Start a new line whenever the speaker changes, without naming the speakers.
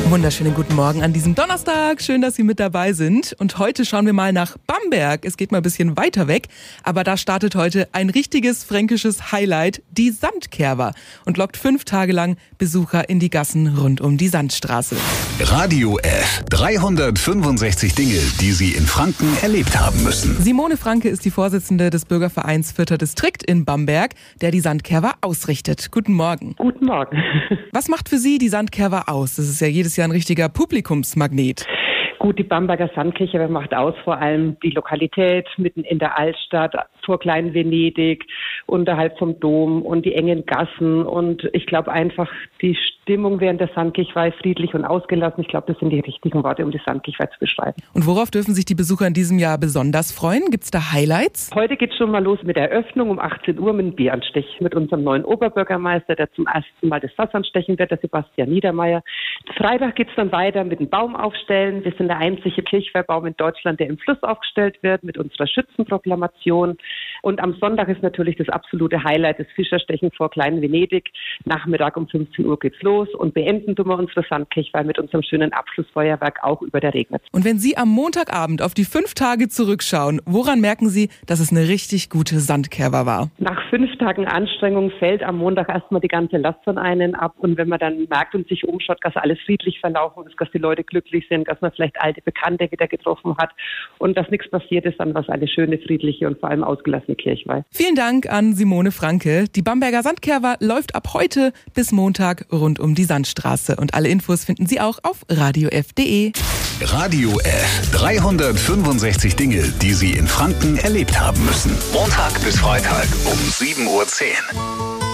Wunderschönen guten Morgen an diesem Donnerstag. Schön, dass Sie mit dabei sind. Und heute schauen wir mal nach Bamberg. Es geht mal ein bisschen weiter weg, aber da startet heute ein richtiges fränkisches Highlight, die Sandkerwa, und lockt 5 Tage lang Besucher in die Gassen rund um die Sandstraße.
Radio F. 365 Dinge, die Sie in Franken erlebt haben müssen.
Simone Franke ist die Vorsitzende des Bürgervereins 4. Distrikt in Bamberg, der die Sandkerwa ausrichtet. Guten Morgen.
Guten Morgen.
Was macht für Sie die Sandkerwa aus? Das ist ja jedes Jahr ein richtiger Publikumsmagnet.
Gut, die Bamberger Sandkirche macht aus vor allem die Lokalität mitten in der Altstadt, vor Klein-Venedig, unterhalb vom Dom und die engen Gassen. Und ich glaube einfach, die Stimmung während der Sandkirche war friedlich und ausgelassen. Ich glaube, das sind die richtigen Worte, um die Sandkirche zu beschreiben.
Und worauf dürfen sich die Besucher in diesem Jahr besonders freuen? Gibt es da Highlights?
Heute geht es schon mal los mit der Eröffnung um 18 Uhr mit dem Bieranstich mit unserem neuen Oberbürgermeister, der zum ersten Mal das Fass anstechen wird, der Sebastian Niedermeyer. Freitag geht es dann weiter mit dem Baum aufstellen. Wir sind der einzige Kirchweihbaum in Deutschland, der im Fluss aufgestellt wird, mit unserer Schützenproklamation. Und am Sonntag ist natürlich das absolute Highlight, das Fischerstechen vor Klein-Venedig. Nachmittag um 15 Uhr geht's los und beenden tun wir unsere Sandkirchweih mit unserem schönen Abschlussfeuerwerk auch über der Regnitz.
Und wenn Sie am Montagabend auf die 5 Tage zurückschauen, woran merken Sie, dass es eine richtig gute Sandkerwa war?
Nach 5 Tagen Anstrengung fällt am Montag erstmal die ganze Last von einen ab. Und wenn man dann merkt und sich umschaut, dass alles friedlich verlaufen ist, dass die Leute glücklich sind, dass man vielleicht alte Bekannte wieder getroffen hat und dass nichts passiert ist, dann war es eine schöne, friedliche und vor allem ausgelassene Kirchweih.
Vielen Dank an Simone Franke. Die Bamberger Sandkerwa läuft ab heute bis Montag rund um die Sandstraße. Und alle Infos finden Sie auch auf radiof.de.
Radio F. 365 Dinge, die Sie in Franken erlebt haben müssen. Montag bis Freitag um 7:10 Uhr.